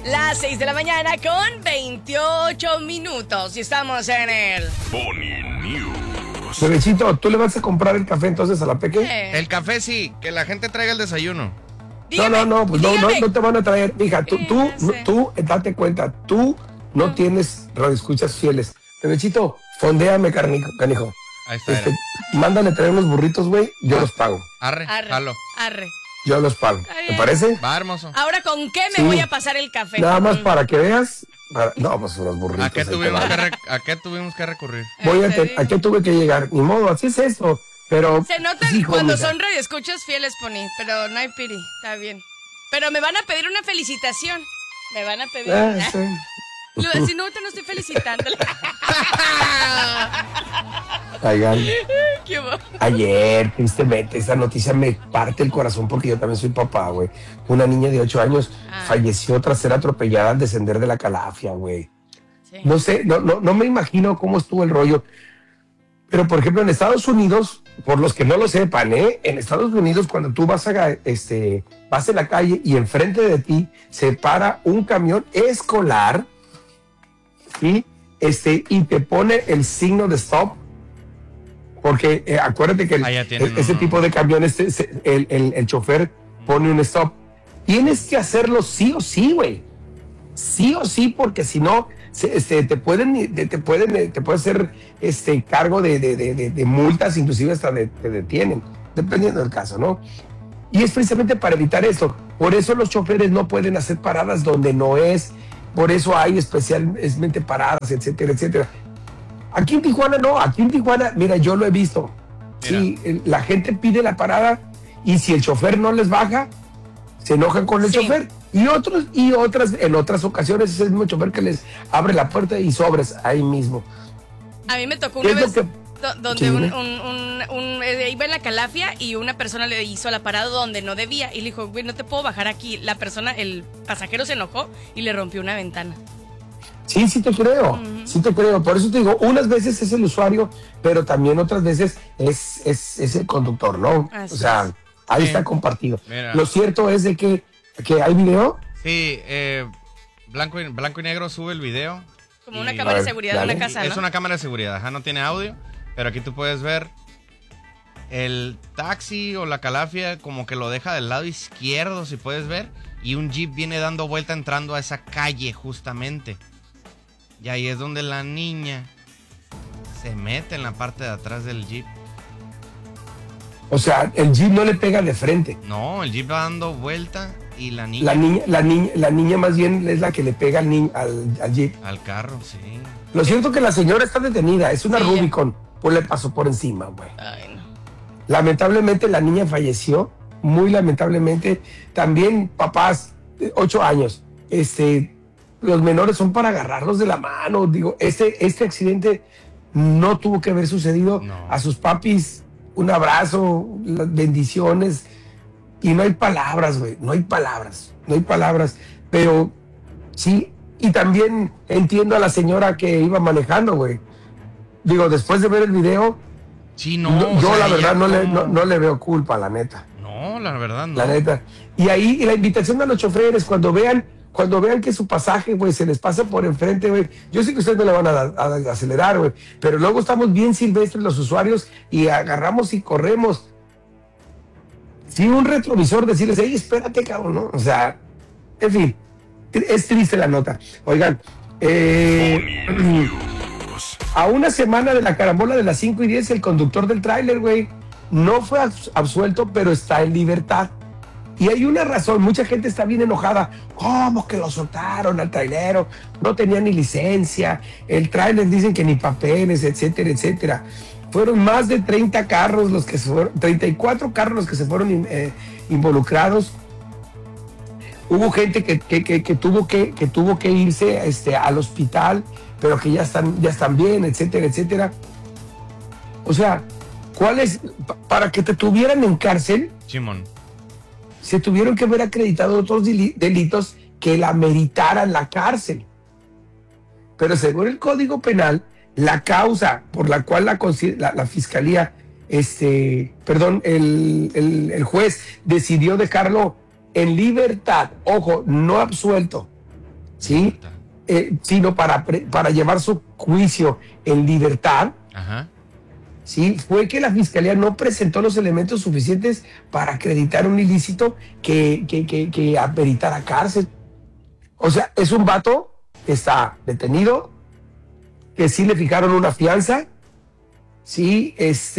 Las 6 de la mañana con 28 minutos y estamos en el Boni News. Bebecito, ¿tú le vas a comprar el café entonces a la Peque? El café sí, que la gente traiga el desayuno. Dígame, No, pues no te van a traer. Mija, Dígase. tú, date cuenta, tú no tienes radioescuchas fieles. Bebecito, fondéame, canijo. Ahí está. era. Mándale traer unos burritos, güey, yo los pago. Arre, jalo. Arre. Yo los pago. Está ¿Te bien. parece? Va, hermoso. Ahora, ¿con qué me Sí. voy a pasar el café? Nada más para que veas. No, pues unos burritos. ¿A qué ahí te tuvimos van. ¿A qué tuvimos que recurrir? ¿A qué tuve que llegar? Ni modo, así es eso. Pero. Se nota hijo, cuando mija. son radioescuchas fieles, Pony, pero no hay piri, está bien. Pero me van a pedir una felicitación. Me van a pedir. Sí. Si no, te no estoy felicitándole. Oigan, ¿Qué hubo? ayer, tristemente, esa noticia me parte el corazón porque yo también soy papá, güey. Una niña de 8 años falleció tras ser atropellada al descender de la Calafia, güey. Sí. No sé, no me imagino cómo estuvo el rollo. Pero, por ejemplo, en Estados Unidos, por los que no lo sepan, en Estados Unidos, cuando tú vas en la calle y enfrente de ti se para un camión escolar, ¿sí? Y te pone el signo de stop, porque acuérdate que ese tipo de camiones, el chofer pone un stop. Tienes que hacerlo sí o sí, güey. Sí o sí, porque si no, te puede hacer cargo de multas, inclusive hasta te detienen, dependiendo del caso, ¿no? Y es precisamente para evitar eso. Por eso los choferes no pueden hacer paradas donde no es. Por eso hay especialmente paradas, etcétera, etcétera. Aquí en Tijuana no, aquí en Tijuana, mira, yo lo he visto. Mira. Sí, la gente pide la parada y si el chofer no les baja, se enojan con el Sí. chofer. En otras ocasiones es el mismo chofer que les abre la puerta y sobres ahí mismo. A mí me tocó ¿Qué una es lo vez donde Sí, dime. iba en la Calafia y una persona le hizo la parada donde no debía y le dijo, güey, no te puedo bajar aquí. El pasajero se enojó y le rompió una ventana. Sí te creo, sí te creo. Por eso te digo, unas veces es el usuario, pero también otras veces es el conductor, ¿no? Así o sea, es. ahí Sí. está compartido. Mira. Lo cierto es de que hay video. Sí, Blanco y Negro sube el video. Como una Y- cámara de A ver, seguridad de dale. una casa, Es ¿no? una cámara de seguridad, ajá, no tiene audio, pero aquí tú puedes ver el taxi o la Calafia como que lo deja del lado izquierdo, si puedes ver, y un jeep viene dando vuelta entrando a esa calle justamente. Y ahí es donde la niña se mete en la parte de atrás del jeep. O sea, el jeep no le pega de frente. No, el jeep va dando vuelta y la niña, La niña más bien es la que le pega al jeep. al carro, sí. Lo cierto que la señora está detenida, es una Sí. Rubicon, pues le pasó por encima, güey. Ay, no. Lamentablemente la niña falleció, muy lamentablemente. También papás, 8 años, los menores son para agarrarlos de la mano. Digo, este accidente no tuvo que haber sucedido. No. A sus papis, un abrazo, las bendiciones. Y no hay palabras, güey, no hay palabras. Pero sí, y también entiendo a la señora que iba manejando, güey. Digo, después de ver el video, Sí, no. yo o sea, la verdad ella no le veo culpa, la neta. No, la verdad no. La neta. Y ahí la invitación a los choferes, cuando vean que su pasaje, güey, se les pasa por enfrente, güey. Yo sé que ustedes no le van a acelerar, güey, pero luego estamos bien silvestres los usuarios y agarramos y corremos. Sin un retrovisor decirles, hey, espérate, cabrón, ¿no? O sea, en fin, es triste la nota. Oigan, Boni News. a una semana de la carambola de las 5:10, el conductor del tráiler, güey, no fue absuelto, pero está en libertad. Y hay una razón, mucha gente está bien enojada. ¿Cómo que lo soltaron al trailero? No tenía ni licencia, el tráiler dicen que ni papeles, etcétera, etcétera. Fueron más de 34 carros los que se fueron involucrados. Hubo gente que tuvo que irse al hospital, pero que ya están bien, etcétera, etcétera. O sea, para que te tuvieran en cárcel, Simón. se tuvieron que ver acreditados otros delitos que la meritaran la cárcel. Pero según el Código Penal, la causa por la cual la fiscalía, el juez decidió dejarlo en libertad, ojo, no absuelto, ¿sí? Sino para llevar su juicio en libertad, Ajá. ¿sí? Fue que la fiscalía no presentó los elementos suficientes para acreditar un ilícito que ameritara cárcel. O sea, es un vato que está detenido, que sí le fijaron una fianza, sí,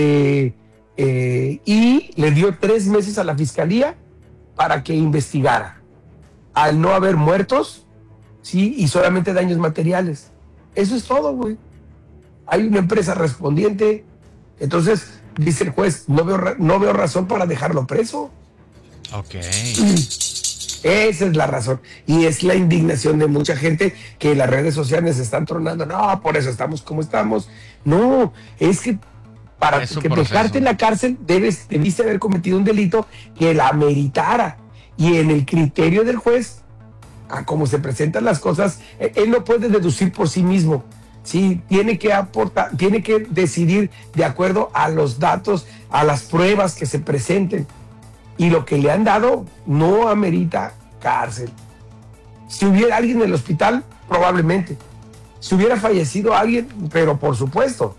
y le dio 3 meses a la fiscalía para que investigara. Al no haber muertos, sí, y solamente daños materiales. Eso es todo, güey. Hay una empresa respondiente. Entonces, dice el juez, no veo razón para dejarlo preso. Ok. Esa es la razón. Y es la indignación de mucha gente que las redes sociales se están tronando. No, por eso estamos como estamos. No, es que para Es un que proceso. dejarte en la cárcel debiste haber cometido un delito que la ameritara. Y en el criterio del juez, a cómo se presentan las cosas, él no puede deducir por sí mismo. Sí, tiene que aportar, tiene que decidir de acuerdo a los datos, a las pruebas que se presenten. Y lo que le han dado no amerita cárcel. Si hubiera alguien en el hospital, probablemente. Si hubiera fallecido alguien, pero por supuesto.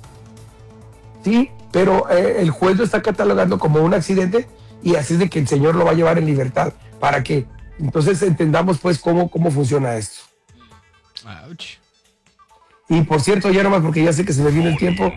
Sí, pero el juez lo está catalogando como un accidente y así es de que el señor lo va a llevar en libertad. Para que entonces entendamos pues cómo funciona esto. Ouch. Y por cierto, ya nomás porque ya sé que se me viene el tiempo,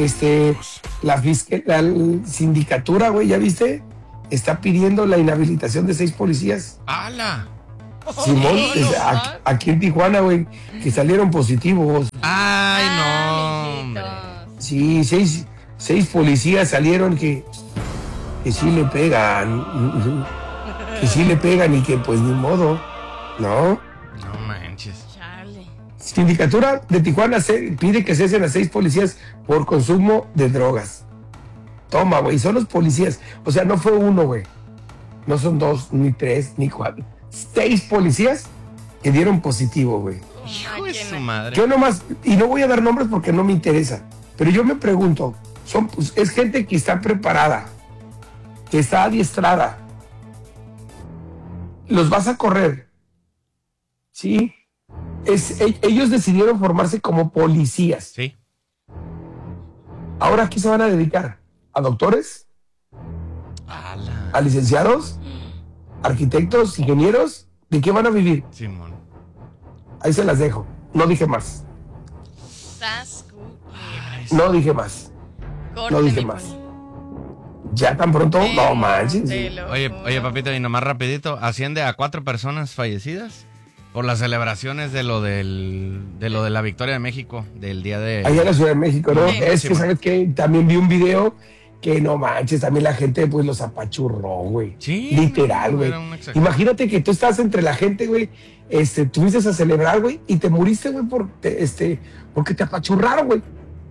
la sindicatura, güey, ¿ya viste? Está pidiendo la inhabilitación de 6 policías. ¡Hala! Simón, aquí en Tijuana, güey, que salieron positivos. ¡Ay, no, Ay, hombre! mijitos. Sí, 6 policías salieron que sí le pegan. Que sí le pegan y que pues ni modo, ¿no? No manches. Chale. Sindicatura de Tijuana pide que cesen a 6 policías por consumo de drogas. Toma, güey, son los policías. O sea, no fue uno, güey. No son 2, ni 3, ni 4. 6 policías que dieron positivo, güey. Hijo de Ay, su qué madre. Yo nomás, y no voy a dar nombres porque no me interesa, pero yo me pregunto, es gente que está preparada, que está adiestrada. Los vas a correr, ¿sí? Ellos decidieron formarse como policías. Sí. ¿Ahora a qué se van a dedicar? ¿A doctores? ¡Hala! ¿A licenciados? ¿Arquitectos? ¿Ingenieros? ¿De qué van a vivir? Simón. Ahí se las dejo. No dije más. Ay, No dije más. No dije más. ¿Ya tan pronto? No manches. Oye, papito, y nomás rapidito, asciende a 4 personas fallecidas por las celebraciones de lo de la victoria de México, del día de... Allá en la Ciudad de México, ¿no? Sí. Es que, ¿sabes qué? También vi un video que no manches, también la gente pues los apachurró, güey. Sí, Literal, no, güey. era una exageración. Imagínate que tú estás entre la gente, güey, tú fuiste a celebrar, güey, y te moriste, güey, porque te apachurraron, güey.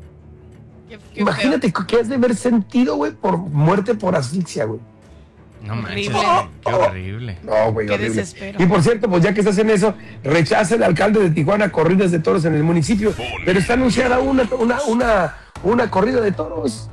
Imagínate qué has de haber sentido, güey, por muerte por asfixia, güey. No manches, Horrible. qué horrible. No, güey, Qué horrible. desespero. Y por cierto, pues ya que estás en eso, rechaza el alcalde de Tijuana corridas de toros en el municipio, pero está anunciada una corrida de toros.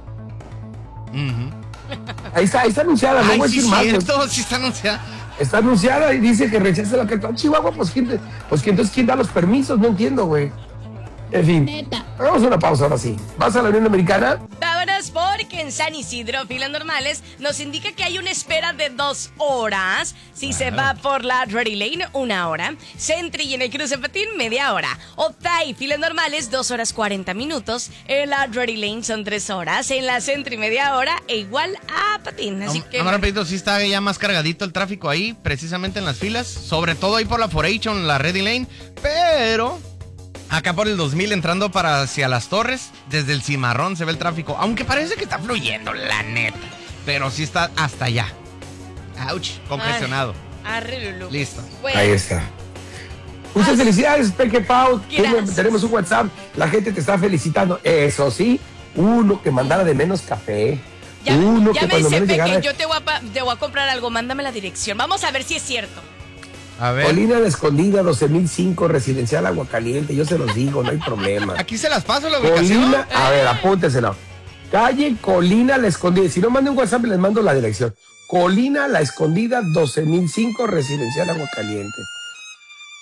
Ujú. Ahí está anunciada, no Ay, voy a sí, decir más. Pues. cierto, sí está anunciada. Está anunciada y dice que rechaza la carta. Chihuahua, pues entonces quién da los permisos, no entiendo, güey. En fin, hagamos una pausa ahora sí. ¿Vas a la Unión Americana? Vámonos porque en San Isidro, filas normales, nos indica que hay una espera de 2 horas. Si se va por la Ready Lane, 1 hora. Sentry y en el cruce Patín, media hora. Otay, filas normales, 2 horas 40 minutos. En la Ready Lane son 3 horas. En la Sentry, media hora, e igual a Patín. Así que... Nomás rapidito, sí está ya más cargadito el tráfico ahí, precisamente en las filas, sobre todo ahí por la 4H, la Ready Lane, pero... Acá por el 2000 entrando para hacia las Torres, desde el Cimarrón se ve el tráfico, aunque parece que está fluyendo, la neta. Pero sí está hasta allá. Ouch, congestionado. Arre, Lulú. Listo. Bueno, Ahí está. Muchas felicidades, Peque Pau. Gracias. Tenemos un WhatsApp. La gente te está felicitando. Eso sí, uno que mandara de menos café. ya, Uno ya que me cuando dice menos Peque, llegara. yo te voy a comprar algo. Mándame la dirección. Vamos a ver si es cierto. A ver, Colina La Escondida, 12,005, residencial Aguacaliente. Yo se los digo, no hay problema. aquí se las paso la ubicación. Colina, a ver, apúnteselo. Calle Colina La Escondida. Si no, manden un WhatsApp y les mando la dirección. Colina La Escondida, 12,005, residencial Aguacaliente.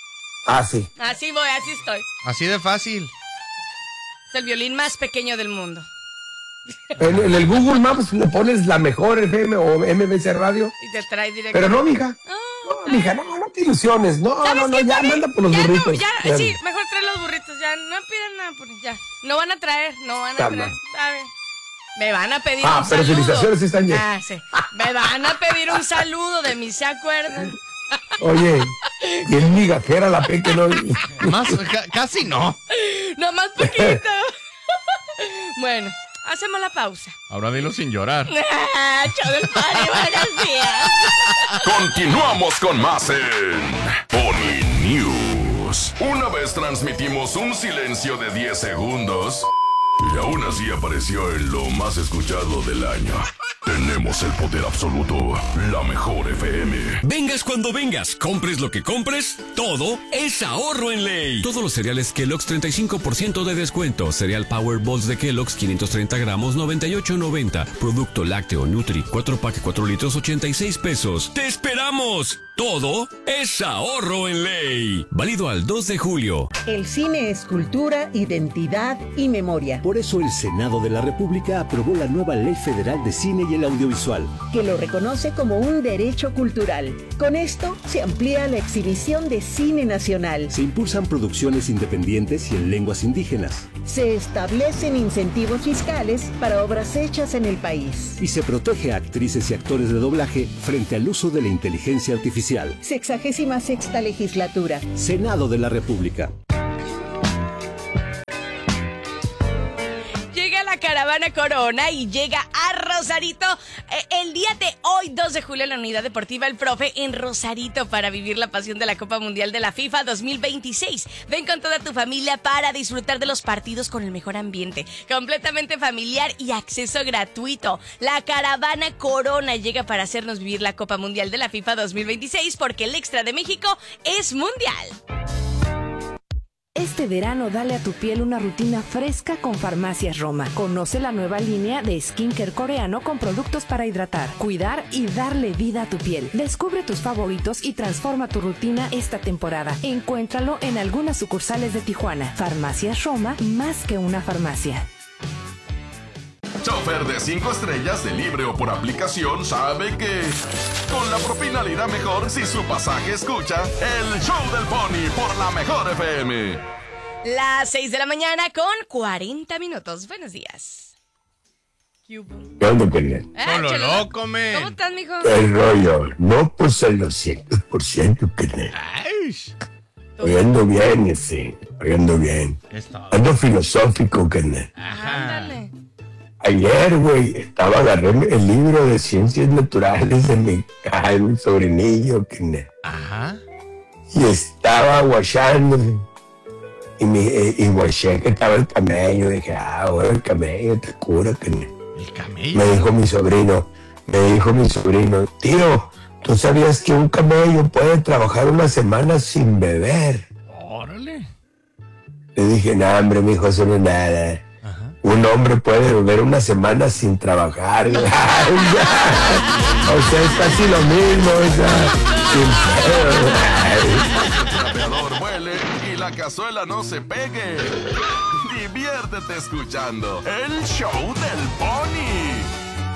Sí. Así voy, así estoy. Así de fácil. Es el violín más pequeño del mundo. En el Google Maps le pones la mejor FM o MBC Radio. Y te trae directo. Pero no, mija. No, mija, no te ilusiones. No, ya manda por los burritos. Sí, mejor trae los burritos. Ya no pidan nada por ya. No van a traer. A ver. Me van a pedir un saludo. Pero felicitaciones están llenas. Sí. Me van a pedir un saludo de mí, ¿se acuerdan? Oye, y es migajera la peque, ¿no? Casi no. No, más poquito. Bueno, hacemos la pausa. Ahora dilo sin llorar. Show del Pony, buenos días. Continuamos con más en Pony News. Una vez transmitimos un silencio de 10 segundos y aún así apareció en lo más escuchado del año. Tenemos el poder absoluto, la mejor FM. Vengas cuando vengas, compres lo que compres, todo es ahorro en ley. Todos los cereales Kellogg's 35% de descuento. Cereal Power Balls de Kellogg's 530 gramos 98.90. Producto lácteo Nutri 4 pack 4 litros 86 pesos. ¡Te esperamos! Todo es ahorro en ley. Válido al 2 de julio. El cine es cultura, identidad y memoria. Por eso el Senado de la República aprobó la nueva Ley Federal de Cine y el Audiovisual, que lo reconoce como un derecho cultural. Con esto se amplía la exhibición de cine nacional. Se impulsan producciones independientes y en lenguas indígenas. Se establecen incentivos fiscales para obras hechas en el país. Y se protege a actrices y actores de doblaje frente al uso de la inteligencia artificial. 66ª legislatura. Senado de la República. Caravana Corona y llega a Rosarito el día de hoy, 2 de julio, en la Unidad Deportiva El Profe en Rosarito para vivir la pasión de la Copa Mundial de la FIFA 2026. Ven con toda tu familia para disfrutar de los partidos con el mejor ambiente, completamente familiar y acceso gratuito. La Caravana Corona llega para hacernos vivir la Copa Mundial de la FIFA 2026 porque el extra de México es mundial. Este verano dale a tu piel una rutina fresca con Farmacias Roma. Conoce la nueva línea de skincare coreano con productos para hidratar, cuidar y darle vida a tu piel. Descubre tus favoritos y transforma tu rutina esta temporada. Encuéntralo en algunas sucursales de Tijuana. Farmacias Roma, más que una farmacia. Chofer de 5 estrellas de libre o por aplicación sabe que con la propina le irá mejor si su pasaje escucha el Show del Pony por la mejor FM. Las 6 de la mañana con 40 minutos. Buenos días. ¿Qué onda, carnal? Solo loco, men. ¿Cómo estás, mijo? El rollo, no pues al 200%, carnal. Hoy ando bien, ando bien. Ando filosófico, carnal. Ándale. Ayer, güey, agarré el libro de ciencias naturales de mi sobrinillo, carnal. Ajá. Y estaba guachando. Y guaché que estaba el camello. Dije, bueno, el camello te cura, carnal. ¿El camello? Me dijo mi sobrino, tío, ¿tú sabías que un camello puede trabajar una semana sin beber? Órale. Le dije, no, hombre, mijo, eso no es nada. Un hombre puede beber una semana sin trabajar. O sea, es casi lo mismo. Sin El trapeador vuele y la cazuela no se pegue. Diviértete escuchando el Show del Pony.